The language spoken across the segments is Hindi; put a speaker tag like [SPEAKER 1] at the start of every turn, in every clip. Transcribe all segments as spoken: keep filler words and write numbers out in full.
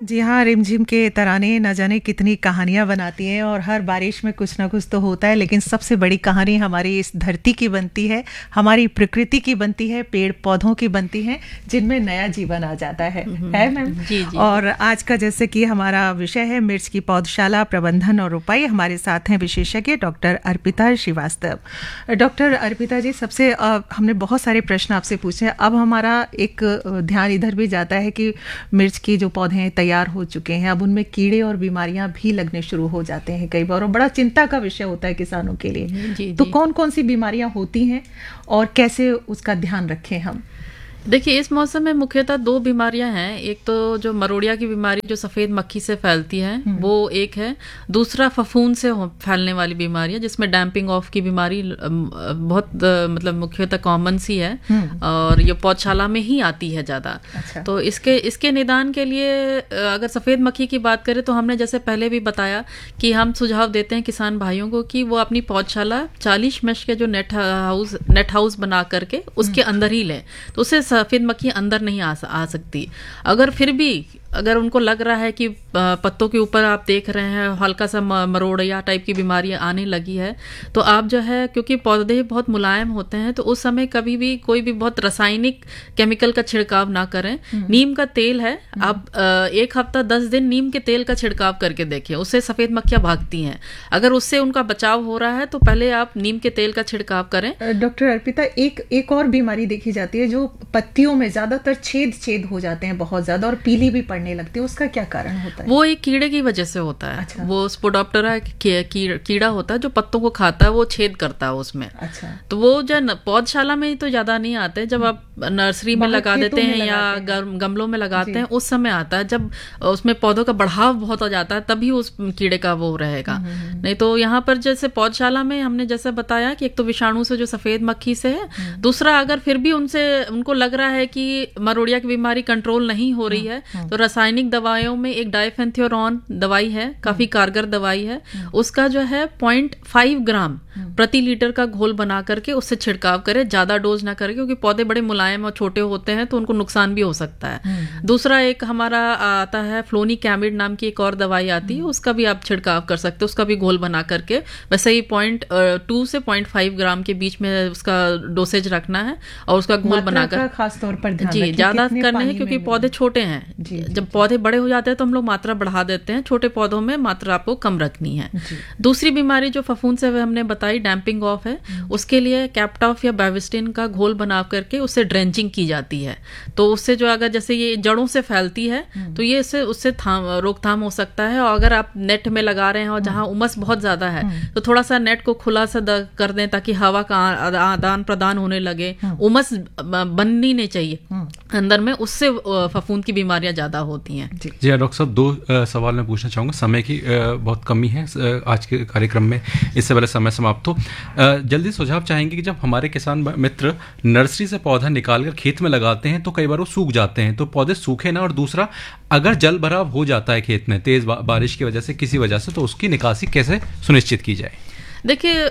[SPEAKER 1] जी हाँ, रिमझिम के तराने न जाने कितनी कहानियाँ बनाती हैं और हर बारिश में कुछ ना कुछ तो होता है, लेकिन सबसे बड़ी कहानी हमारी इस धरती की बनती है, हमारी प्रकृति की बनती है, पेड़ पौधों की बनती है, जिनमें नया जीवन आ जाता है, है मैम?
[SPEAKER 2] जी जी।
[SPEAKER 1] और आज का जैसे कि हमारा विषय है मिर्च की पौधशाला प्रबंधन और रोपाई, हमारे साथ हैं विशेषज्ञ डॉक्टर अर्पिता श्रीवास्तव। डॉक्टर अर्पिता जी, सबसे आ, हमने बहुत सारे प्रश्न आपसे पूछे, अब हमारा एक ध्यान इधर भी जाता है कि मिर्च की जो पौधे हैं तैयार हो चुके हैं, अब उनमें कीड़े और बीमारियां भी लगने शुरू हो जाते हैं कई बार, और बड़ा चिंता का विषय होता है किसानों के लिए।
[SPEAKER 2] जी,
[SPEAKER 1] तो
[SPEAKER 2] जी।
[SPEAKER 1] कौन कौन सी बीमारियां होती हैं और कैसे उसका ध्यान रखें हम?
[SPEAKER 2] देखिए, इस मौसम में मुख्यतः दो बीमारियां हैं। एक तो जो मरोड़िया की बीमारी जो सफ़ेद मक्खी से फैलती है वो एक है, दूसरा फफूंद से फैलने वाली बीमारी है जिसमें डैम्पिंग ऑफ की बीमारी बहुत मतलब मुख्यतः कॉमन सी है और ये पौधशाला में ही आती है ज़्यादा।
[SPEAKER 1] अच्छा।
[SPEAKER 2] तो इसके इसके निदान के लिए अगर सफ़ेद मक्खी की बात करें तो हमने जैसे पहले भी बताया कि हम सुझाव देते हैं किसान भाइयों को कि वो अपनी पौधशाला चालीस मेश के जो नेट हाउस नेट हाउस बना करके उसके अंदर ही लें, तो उससे सफ़ेद मक्खी अंदर नहीं आ, आ सकती। अगर फिर भी अगर उनको लग रहा है कि पत्तों के ऊपर आप देख रहे हैं हल्का सा मरोड़िया टाइप की बीमारी आने लगी है, तो आप जो है, क्योंकि पौधे बहुत मुलायम होते हैं, तो उस समय कभी भी कोई भी बहुत रासायनिक केमिकल का छिड़काव ना करें। नीम का तेल है, आप एक हफ्ता दस दिन नीम के तेल का छिड़काव करके देखें, उससे सफ़ेद मक्खियाँ भागती हैं। अगर उससे उनका बचाव हो रहा है तो पहले आप नीम के तेल का छिड़काव करें।
[SPEAKER 1] डॉक्टर अर्पिता, एक एक और बीमारी देखी जाती है जो पत्तियों में ज्यादातर छेद छेद हो जाते हैं बहुत ज्यादा और पीली भी पड़ने लगती है, उसका क्या कारण होता है?
[SPEAKER 2] वो एक कीड़े की वजह से होता है।
[SPEAKER 1] अच्छा।
[SPEAKER 2] वो स्पोडोप्टेरा कीड़ा होता है जो पत्तों को खाता है, वो छेद करता है उसमें।
[SPEAKER 1] अच्छा।
[SPEAKER 2] तो वो जो पौधशाला में तो ज्यादा नहीं आते, जब आप नर्सरी में लगा देते हैं या गमलों में लगाते हैं उस समय आता है, जब उसमें पौधों का बढ़ाव बहुत हो जाता है तभी उस कीड़े का वो रहेगा। नहीं तो यहाँ पर जैसे पौधशाला में हमने जैसे बताया कि एक तो विषाणु से जो सफेद मक्खी से है, दूसरा अगर फिर भी उनसे उनको लग रहा है कि मरोड़िया की बीमारी कंट्रोल नहीं हो रही है, तो रासायनिक दवाइयों में एक डाइफेंथ्योरॉन दवाई है, काफी कारगर दवाई है, उसका जो है पॉइंट फाइव ग्राम प्रति लीटर का घोल बना करके उससे छिड़काव करें, ज्यादा डोज ना करें क्योंकि पौधे बड़े मुलायम और छोटे होते हैं तो उनको नुकसान भी हो सकता है। दूसरा एक हमारा आता है फ्लोनिकैमिड नाम की एक और दवाई आती है, उसका भी आप छिड़काव कर सकते हो, उसका भी घोल बना करके वैसे ही पॉइंट टू से पॉइंट फाइव ग्राम के बीच में उसका डोसेज रखना है और उसका घोल बनाकर
[SPEAKER 1] खास तौर पर ध्यान
[SPEAKER 2] जी ज्यादा करने हैं क्योंकि पौधे छोटे हैं।
[SPEAKER 1] जी,
[SPEAKER 2] जब पौधे बड़े हो जाते हैं तो हम लोग मात्रा बढ़ा देते हैं, छोटे पौधों में मात्रा आपको कम रखनी है। दूसरी बीमारी जो फफूंद से हमने बताई डैम्पिंग ऑफ है, उसके लिए कैप्टॉफ या बैविस्टिन का घोल बना करके उससे ड्रेंचिंग की जाती है। तो उससे जो अगर जैसे ये जड़ों से फैलती है तो ये इससे उससे रोकथाम हो सकता है। और अगर आप नेट में लगा रहे हैं और जहां उमस बहुत ज्यादा है तो थोड़ा सा नेट को खुला सा कर दें ताकि हवा का आदान प्रदान होने लगे, उमस बननी नहीं चाहिए अंदर में, उससे फफूंद की बीमारियां ज्यादा होती हैं।
[SPEAKER 3] जी हाँ डॉक्टर साहब, दो आ, सवाल मैं पूछना चाहूँगा, समय की आ, बहुत कमी है आ, आज के कार्यक्रम में, इससे पहले समय समाप्त हो। आ, जल्दी सुझाव चाहेंगे कि जब हमारे किसान मित्र नर्सरी से पौधा निकालकर खेत में लगाते हैं तो कई बार वो सूख जाते हैं, तो पौधे सूखे ना, और दूसरा अगर जल भराव हो जाता है खेत में तेज बारिश की वजह से किसी वजह से, तो उसकी निकासी कैसे सुनिश्चित की जाए?
[SPEAKER 2] देखिए,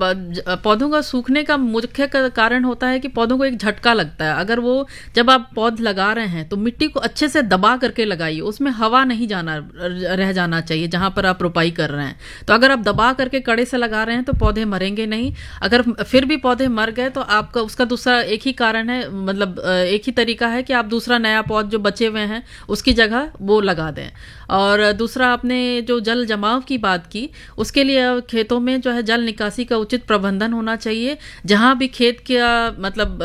[SPEAKER 2] पौधों का सूखने का मुख्य कारण होता है कि पौधों को एक झटका लगता है। अगर वो जब आप पौध लगा रहे हैं तो मिट्टी को अच्छे से दबा करके लगाइए, उसमें हवा नहीं जाना रह जाना चाहिए जहां पर आप रोपाई कर रहे हैं। तो अगर आप दबा करके कड़े से लगा रहे हैं तो पौधे मरेंगे नहीं। अगर फिर भी पौधे मर गए तो आपका उसका दूसरा एक ही कारण है, मतलब एक ही तरीका है कि आप दूसरा नया पौध जो बचे हुए हैं उसकी जगह वो लगा दें। और दूसरा, आपने जो जल जमाव की बात की, उसके लिए खेतों में जो है जल निकासी का उचित प्रबंधन होना चाहिए। जहां भी खेत का मतलब आ,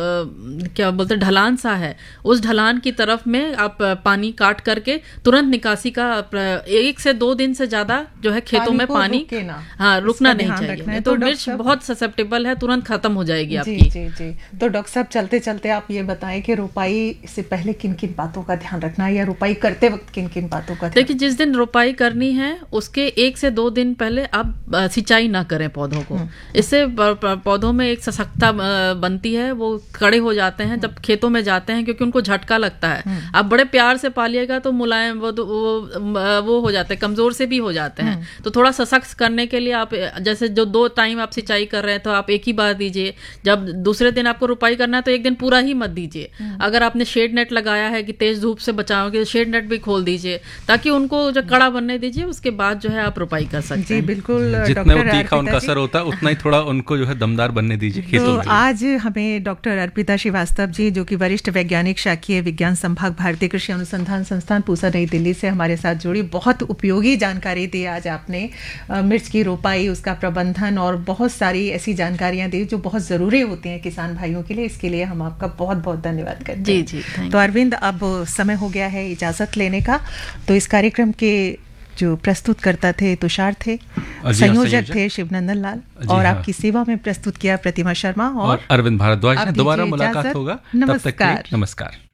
[SPEAKER 2] आ, क्या बोलते हैं ढलान सा है, उस ढलान की तरफ में आप पानी काट करके तुरंत निकासी का, एक से दो दिन से ज्यादा जो है खेतों में पानी हाँ रुकना नहीं चाहिए, तो मिर्च बहुत ससेप्टेबल है, तुरंत खत्म हो जाएगी आपकी।
[SPEAKER 1] जी जी जी। तो डॉक्टर साहब, चलते चलते आप ये बताएं कि रोपाई से पहले किन किन बातों का ध्यान रखना है या रोपाई करते वक्त किन किन बातों का?
[SPEAKER 2] देखिए, जिस दिन रोपाई करनी है उसके एक से दो दिन पहले आप सिंचाई सिंचाई ना करें पौधों को। इससे पौधों में एक सशक्ता बनती है, वो कड़े हो जाते हैं जब खेतों में जाते हैं, क्योंकि उनको झटका लगता है। आप बड़े प्यार से पालिएगा तो मुलायम वो वो, वो हो जाते हैं, कमजोर से भी हो जाते हैं। तो थोड़ा सशक्त करने के लिए आप जैसे जो दो टाइम आप सिंचाई कर रहे हैं तो आप एक ही बार दीजिए। जब दूसरे दिन आपको रुपाई करना है तो एक दिन पूरा ही मत दीजिए। अगर आपने शेड नेट लगाया है कि तेज धूप से बचाओगे तो शेड नेट भी खोल दीजिए, ताकि उनको जो कड़ा बनने दीजिए, उसके बाद जो है आप रुपाई कर सकते
[SPEAKER 1] जी,
[SPEAKER 2] हैं।
[SPEAKER 1] बिल्कुल।
[SPEAKER 3] जितना वो तीखा उनका असर होता है उतना ही थोड़ा उनको जो है दमदार बनने दीजिए खेतों में।
[SPEAKER 1] तो आज हमें डॉक्टर अर्पिता श्रीवास्तव जी, जो कि वरिष्ठ वैज्ञानिक शाकीय विज्ञान संभाग भारतीय कृषि अनुसंधान संस्थान पूसा नई दिल्ली से हमारे साथ जुड़ी, बहुत उपयोगी जानकारी दी आज आपने। मिर्च की रोपाई, उसका प्रबंधन और बहुत सारी ऐसी जानकारियां दी जो बहुत ज़रूरी होती हैं किसान भाइयों के लिए। इसके लिए हम आपका बहुत बहुत धन्यवाद करते
[SPEAKER 2] जी
[SPEAKER 1] हैं।
[SPEAKER 2] जी।
[SPEAKER 1] तो अरविंद, अब समय हो गया है इजाज़त लेने का। तो इस कार्यक्रम के जो प्रस्तुत करता थे तुषार थे, संयोजक थे शिवनंदन लाल, और
[SPEAKER 3] हाँ।
[SPEAKER 1] आपकी सेवा में प्रस्तुत किया प्रतिमा शर्मा और,
[SPEAKER 3] और अरविंद भारद्वाज। दोबारा मुलाकात होगा, तब तक के लिए नमस्कार।